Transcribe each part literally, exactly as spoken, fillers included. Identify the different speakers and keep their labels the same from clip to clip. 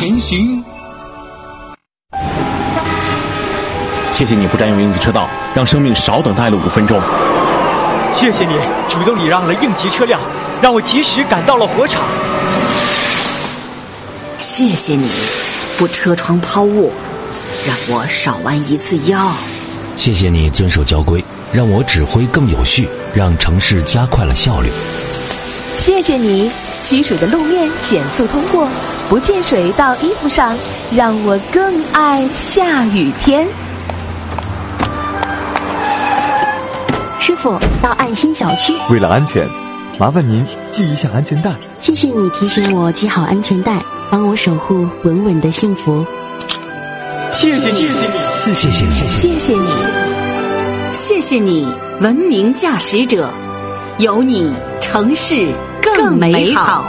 Speaker 1: 前行。
Speaker 2: 谢谢你不占用应急车道，让生命少等待了五分钟。
Speaker 3: 谢谢你主动礼让了应急车辆，让我及时赶到了火场。
Speaker 4: 谢谢你不车窗抛物，让我少弯一次腰。
Speaker 5: 谢谢你遵守交规，让我指挥更有序，让城市加快了效率。
Speaker 6: 谢谢你积水的路面减速通过，不溅水到衣服上，让我更爱下雨天。
Speaker 7: 师傅，到爱心小区。
Speaker 8: 为了安全，麻烦您系一下安全带。
Speaker 7: 谢谢你提醒我系好安全带，帮我守护稳稳的幸福。
Speaker 3: 谢谢你，谢谢你，
Speaker 5: 谢谢你，
Speaker 6: 谢谢你，
Speaker 4: 谢谢你，文明驾驶者，有你，城市更美好。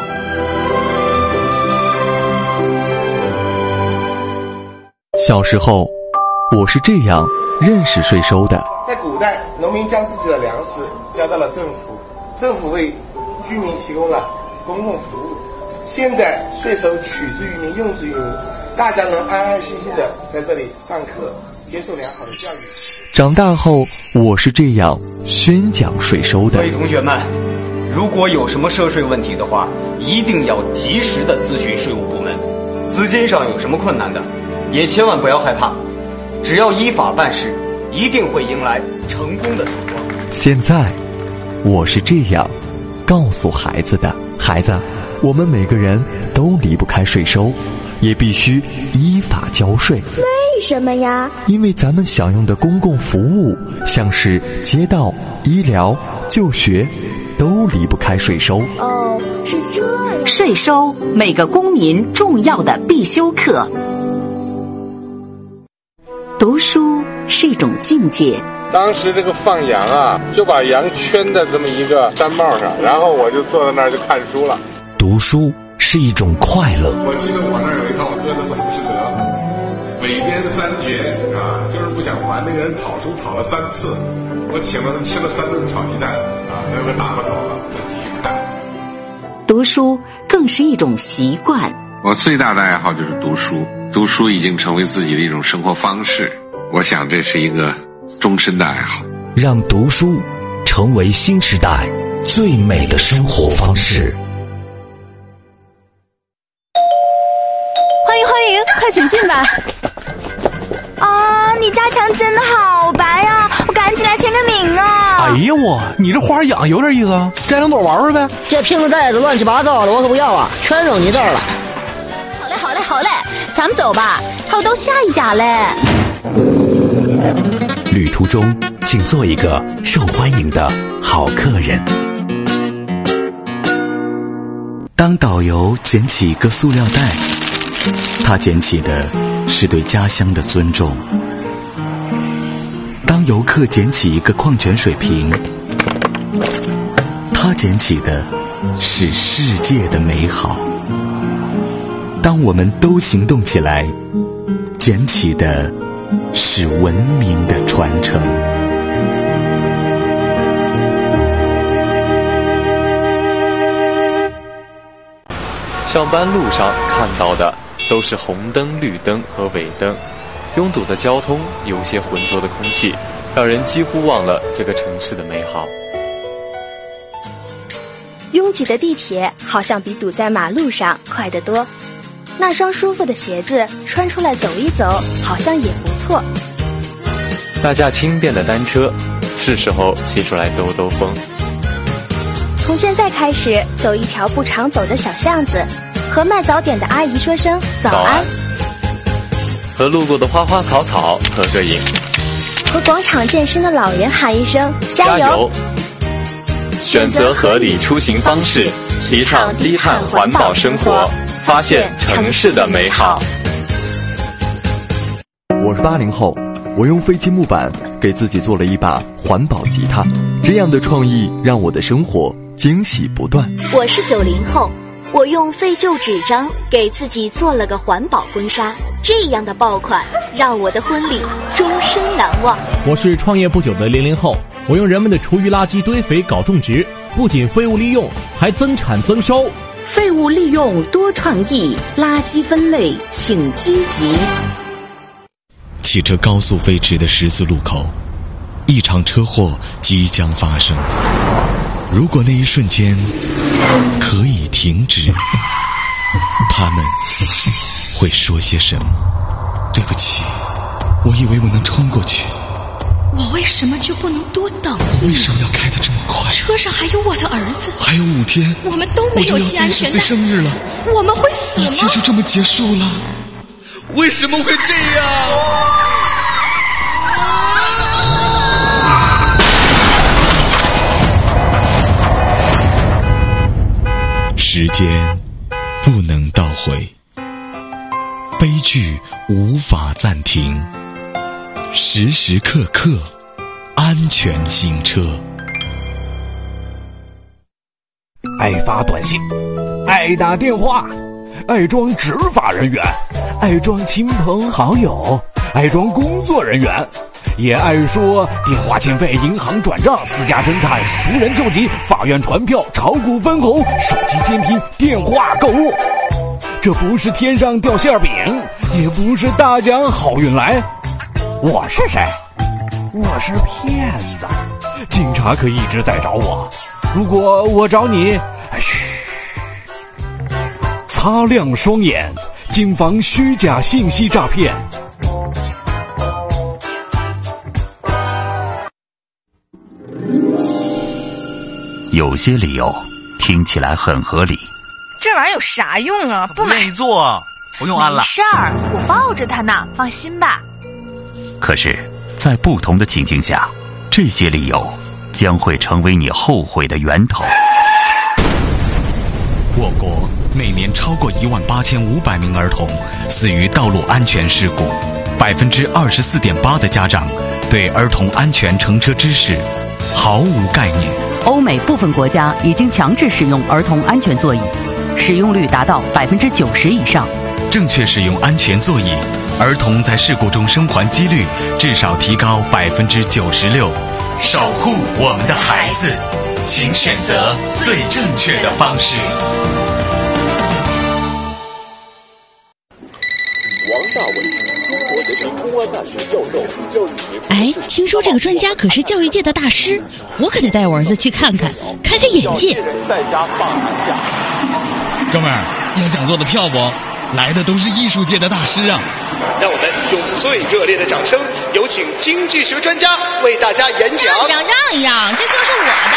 Speaker 8: 小时候，我是这样认识税收的。
Speaker 9: 在古代，农民将自己的粮食交到了政府，政府为居民提供了公共服务。现在税收取之于民，用之于民，大家能安安心心的在这里上课，接受良好的教育。
Speaker 8: 长大后，我是这样宣讲税收的。
Speaker 10: 各位同学们，如果有什么涉税问题的话，一定要及时的咨询税务部门。资金上有什么困难的，也千万不要害怕，只要依法办事，一定会迎来成功的曙光。
Speaker 8: 现在，我是这样告诉孩子的：孩子，我们每个人都离不开税收，也必须依法交税。
Speaker 7: 为什么呀？
Speaker 8: 因为咱们享用的公共服务，像是街道、医疗、就学，都离不开税收。
Speaker 7: 哦，是这样。
Speaker 4: 税收，每个公民重要的必修课。读书是一种境界。
Speaker 11: 当时这个放羊啊，就把羊圈在这么一个山帽上，然后我就坐在那儿就看书了。
Speaker 5: 读书是一种快乐。
Speaker 11: 我记得我那儿有一套歌的《浮士德》，北边三绝啊，就是不想还那个人讨书讨了三次，我请了他吃了三顿炒鸡蛋啊，那个打发走了，再继续看。
Speaker 4: 读书更是一种习惯。
Speaker 12: 我最大的爱好就是读书，读书已经成为自己的一种生活方式，我想这是一个终身的爱好。
Speaker 5: 让读书成为新时代最美的生活方式。
Speaker 6: 欢迎欢迎，快请进吧。
Speaker 13: 啊，你家墙真的好白呀、啊！我赶紧来签个名啊！
Speaker 14: 哎呀我，你这花养有点意思啊，摘两朵玩玩呗。
Speaker 15: 这瓶子袋子乱七八糟的，我可不要啊，全扔你这儿了。
Speaker 13: 好嘞好嘞好嘞，咱们走吧，还有到下一家嘞。
Speaker 5: 旅途中，请做一个受欢迎的好客人。
Speaker 16: 当导游捡起一个塑料袋，他捡起的是对家乡的尊重。当游客捡起一个矿泉水瓶，他捡起的是世界的美好。当我们都行动起来，捡起的是文明的传承。
Speaker 17: 上班路上看到的都是红灯、绿灯和尾灯，拥堵的交通，有些浑浊的空气，让人几乎忘了这个城市的美好。
Speaker 18: 拥挤的地铁好像比堵在马路上快得多，那双舒服的鞋子穿出来走一走，好像也不错。
Speaker 17: 那架轻便的单车，是时候骑出来兜兜风。
Speaker 18: 从现在开始，走一条不常走的小巷子，和卖早点的阿姨说声早安，早安，
Speaker 17: 和路过的花花草草合个影，
Speaker 18: 和广场健身的老人喊一声
Speaker 17: 加油。加油！选择合理出行方式，提倡低碳环保生活，发现城市的美好。
Speaker 8: 我是八零后，我用废弃木板给自己做了一把环保吉他，这样的创意让我的生活惊喜不断。
Speaker 19: 我是九零后，我用废旧纸张给自己做了个环保婚纱，这样的爆款让我的婚礼终身难忘。
Speaker 20: 我是创业不久的零零后，我用人们的厨余垃圾堆肥搞种植，不仅废物利用，还增产增收，
Speaker 4: 废物利用多创意，垃圾分类请积极。
Speaker 16: 汽车高速飞驰的十字路口，一场车祸即将发生。如果那一瞬间可以停止，他们会说些什么？对不起，我以为我能冲过去。
Speaker 1: 我为什么就不能多等一秒？
Speaker 16: 为什么要开得这么快？
Speaker 1: 车上还有我的儿子，
Speaker 16: 还有五天，
Speaker 1: 我们都没有系安全带。
Speaker 16: 我就要三十岁生日了，
Speaker 1: 我们会死吗？
Speaker 16: 一切就这么结束了？为什么会这样？时间不能倒回，悲剧无法暂停，时时刻刻安全行车。
Speaker 21: 爱发短信，爱打电话，爱装执法人员，爱装亲朋好友，爱装工作人员，也爱说电话欠费、银行转账、私家侦探、熟人救急、法院传票、炒股分红、手机监听、电话购物。这不是天上掉馅饼，也不是大奖好运来。我是谁？我是骗子，警察可一直在找我。如果我找你，嘘，擦亮双眼，谨防虚假信息诈骗。
Speaker 22: 有些理由听起来很合理，
Speaker 23: 这玩意儿有啥用啊？不买。
Speaker 22: 愿意做，不用安了。
Speaker 23: 没事儿，我抱着它呢，放心吧。
Speaker 22: 可是，在不同的情境下，这些理由将会成为你后悔的源头。
Speaker 16: 我国每年超过一万八千五百名儿童死于道路安全事故，百分之二十四点八的家长对儿童安全乘车知识毫无概念。
Speaker 24: 欧美部分国家已经强制使用儿童安全座椅，使用率达到百分之九十以上。
Speaker 16: 正确使用安全座椅，儿童在事故中生还几率至少提高百分之九十六。守护我们的孩子，请选择最正确的方式。
Speaker 2: 王大伟，中国人民公安大学教授，教育学。
Speaker 25: 哎，听说这个专家可是教育界的大师，我可得带我儿子去看看，开开眼界。
Speaker 2: 在家放寒假。
Speaker 16: 哥们儿，要讲座的票不？来的都是艺术界的大师啊！
Speaker 26: 让我们用最热烈的掌声，有请经济学专家为大家演讲。
Speaker 25: 让一让，让一让，这就是我的。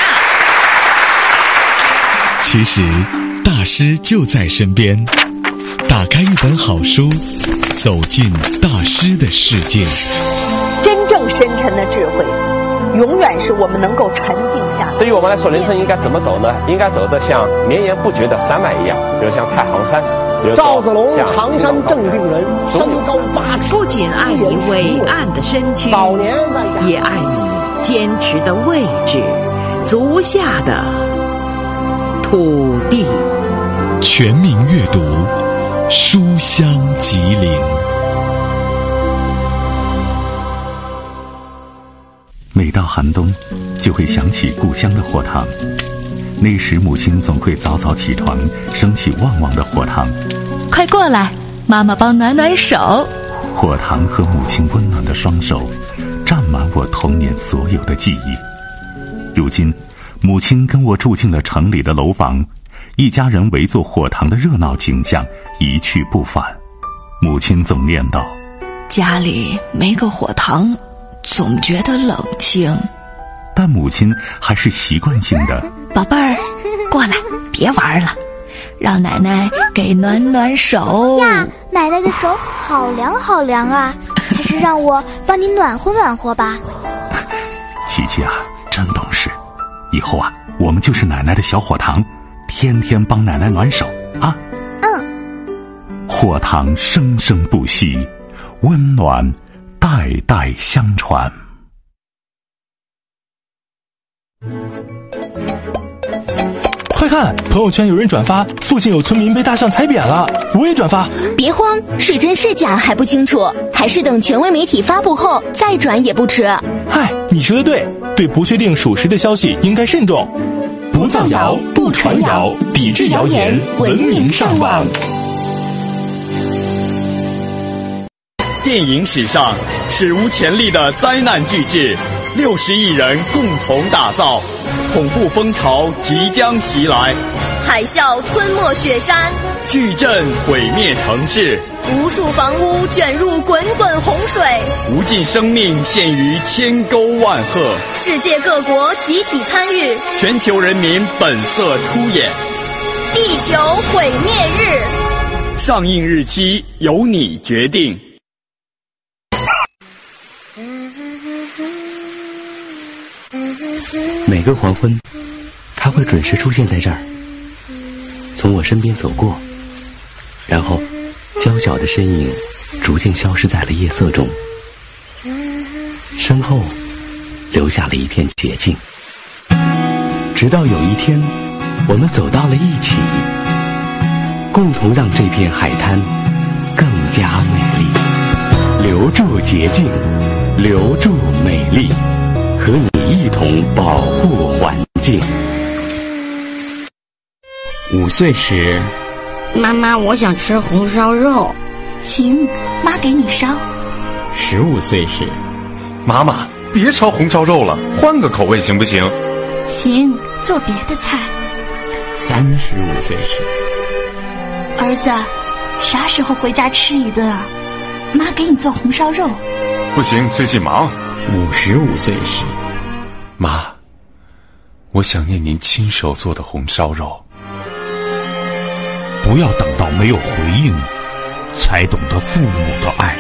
Speaker 16: 其实，大师就在身边。打开一本好书，走进大师的世界。
Speaker 27: 真正深沉的智慧，永远是我们能够沉静下来。
Speaker 28: 对于我们来说，人生应该怎么走呢？应该走得像绵延不绝的山脉一样，比如像太行山。
Speaker 29: 赵子龙，常山正定人，身高八尺。
Speaker 4: 不仅爱你伟岸的身躯，
Speaker 29: 早年
Speaker 4: 也爱你坚持的位置，足下的土地。
Speaker 16: 全民阅读，书香吉林。
Speaker 22: 每到寒冬，就会想起故乡的火塘。那时母亲总会早早起床，升起旺旺的火塘。
Speaker 25: 快过来，妈妈帮暖暖手。
Speaker 22: 火塘和母亲温暖的双手，占满我童年所有的记忆。如今，母亲跟我住进了城里的楼房，一家人围坐火塘的热闹景象一去不返。母亲总念叨：
Speaker 25: 家里没个火塘，总觉得冷清。
Speaker 22: 但母亲还是习惯性的：
Speaker 25: 宝贝儿，过来，别玩了，让奶奶给暖暖手
Speaker 30: 呀。奶奶的手好凉好凉啊，还是让我帮你暖和暖和吧。
Speaker 22: 琪琪啊，真懂事，以后啊，我们就是奶奶的小火塘，天天帮奶奶暖手啊。
Speaker 30: 嗯。
Speaker 22: 火塘生生不息，温暖代代相传。
Speaker 14: 快看，朋友圈有人转发附近有村民被大象踩扁了，我也转发。
Speaker 25: 别慌，是真是假还不清楚，还是等权威媒体发布后再转也不迟。
Speaker 14: 嗨，你说的对，对不确定属实的消息应该慎重。
Speaker 16: 不
Speaker 14: 不造谣，不传谣，抵制谣言，文明上网。
Speaker 3: 电影史上史无前例的灾难巨制，六十亿人共同打造，恐怖风潮即将袭来，
Speaker 19: 海啸吞没雪山，
Speaker 3: 巨震毁灭城市，
Speaker 19: 无数房屋卷入滚滚洪水，
Speaker 3: 无尽生命陷于千沟万壑，
Speaker 19: 世界各国集体参与，
Speaker 3: 全球人民本色出演，
Speaker 19: 地球毁灭日，
Speaker 3: 上映日期由你决定。
Speaker 5: 每个黄昏，他会准时出现在这儿，从我身边走过，然后娇小的身影逐渐消失在了夜色中，身后留下了一片洁净。直到有一天，我们走到了一起，共同让这片海滩更加美丽，留住洁净，留住美丽，和你一同保护环境。
Speaker 6: 五岁时，
Speaker 7: 妈妈，我想吃红烧肉。
Speaker 30: 行，妈给你烧。
Speaker 6: 十五岁时，
Speaker 9: 妈妈，别烧红烧肉了，换个口味行不行？
Speaker 30: 行，做别的菜。
Speaker 6: 三十五岁时，
Speaker 30: 儿子，啥时候回家吃一顿啊？妈给你做红烧肉。
Speaker 9: 不行，最近忙。
Speaker 6: 五十五岁时，
Speaker 9: 妈，我想念您亲手做的红烧肉。
Speaker 21: 不要等到没有回应，才懂得父母的爱。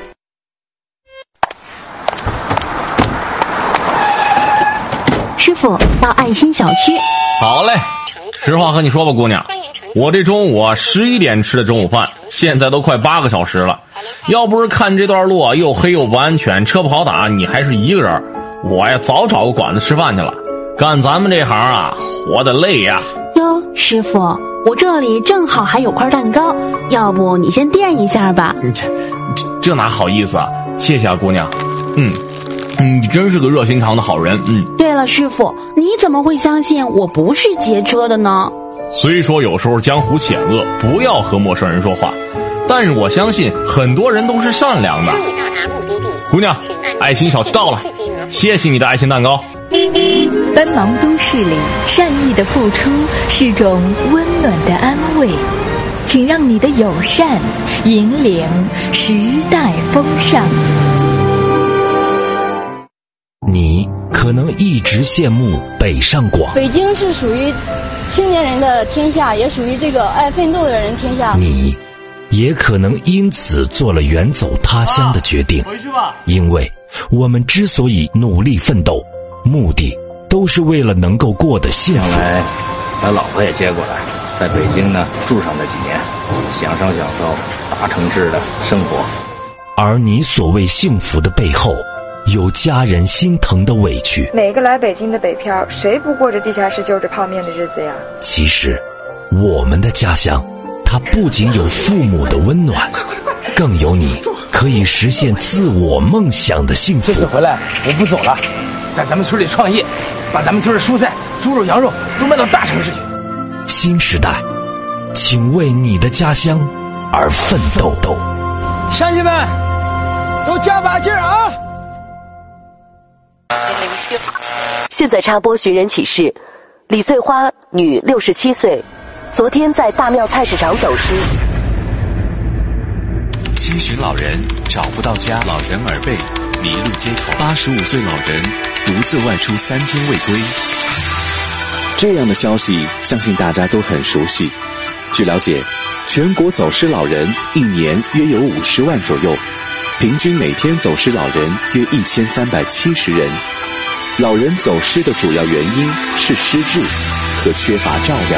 Speaker 10: 师傅，到爱心小区。
Speaker 20: 好嘞，实话和你说吧，姑娘，我这中午啊十一点吃的中午饭，现在都快八个小时了。要不是看这段路啊又黑又不安全，车不好打，你还是一个人，我呀早找个馆子吃饭去了。干咱们这行啊，活得累呀。
Speaker 10: 哟，师傅，我这里正好还有块蛋糕，要不你先垫一下吧。
Speaker 20: 这这这哪好意思啊，谢谢啊姑娘。嗯你真是个热心肠的好人。嗯。
Speaker 10: 对了，师傅，你怎么会相信我不是劫车的呢？
Speaker 20: 虽说有时候江湖险恶，不要和陌生人说话，但是我相信很多人都是善良的。姑娘，爱心小区到了，谢谢你的爱心蛋糕。
Speaker 11: 奔忙都市里，善意的付出是种温暖的安慰，请让你的友善引领时代风尚。
Speaker 12: 你可能一直羡慕北上广，
Speaker 13: 北京是属于青年人的天下，也属于这个爱奋斗的人天下。
Speaker 12: 你也可能因此做了远走他乡的决定，回去吧。因为我们之所以努力奋斗，目的都是为了能够过得幸福。
Speaker 15: 将来把老婆也接过来，在北京呢住上那几年，享受享受大城市的生活。
Speaker 12: 而你所谓幸福的背后，有家人心疼的委屈。
Speaker 31: 每个来北京的北漂，谁不过着地下室就着泡面的日子呀？
Speaker 12: 其实我们的家乡，它不仅有父母的温暖，更有你可以实现自我梦想的幸福。
Speaker 21: 这次回来我不走了，在咱们村里创业，把咱们村的蔬菜、猪肉、羊肉都卖到大城市去。
Speaker 12: 新时代，请为你的家乡而奋斗。
Speaker 21: 乡亲们，都加把劲儿啊！
Speaker 32: 现在插播寻人启事：李翠花，女，六十七岁，昨天在大庙菜市场走失。
Speaker 16: 七旬老人找不到家，老人耳背，迷路街头。八十五岁老人独自外出三天未归。
Speaker 33: 这样的消息，相信大家都很熟悉。据了解，全国走失老人一年约有五十万左右，平均每天走失老人约一千三百七十人。老人走失的主要原因是失智和缺乏照料。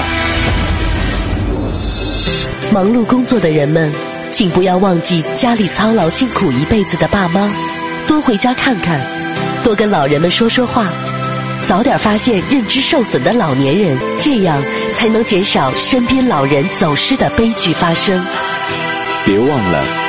Speaker 32: 忙碌工作的人们，请不要忘记家里操劳辛苦一辈子的爸妈，多回家看看，多跟老人们说说话，早点发现认知受损的老年人，这样才能减少身边老人走失的悲剧发生。
Speaker 33: 别忘了